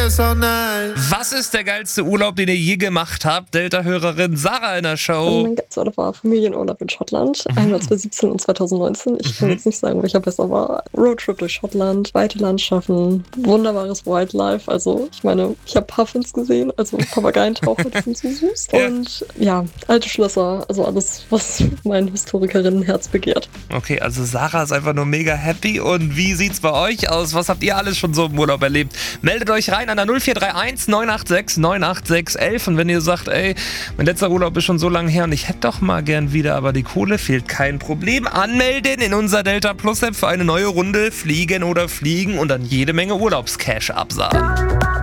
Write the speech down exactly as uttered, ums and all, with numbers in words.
feels so nice. Was ist der geilste Urlaub, den ihr je gemacht habt? Delta-Hörerin Sarah in der Show. Mein ganzer Urlaub war Familienurlaub in Schottland. Einmal zwanzig siebzehn und zwanzig neunzehn. Ich kann jetzt nicht sagen, welcher besser war. Roadtrip durch Schottland, weite Landschaften, wunderbares Wildlife. Also ich meine, ich habe Puffins gesehen, also Papageientaucher, die sind so süß. Ja. Und ja, alte Schlösser, also alles, was mein Historikerinnenherz begehrt. Okay, also Sarah ist einfach nur mega happy. Und wie sieht's bei euch aus? Was habt ihr alles schon so im Urlaub erlebt? Meldet euch rein an der null vier drei eins neun acht sechs neun acht sechs elf. Und wenn ihr sagt, ey, mein letzter Urlaub ist schon so lange her und ich hätte doch mal gern wieder, aber die Kohle fehlt, kein Problem. Anmelden in unser Delta Plus App für eine neue Runde Fliegen oder Fliegen und dann jede Menge Urlaubscash absagen.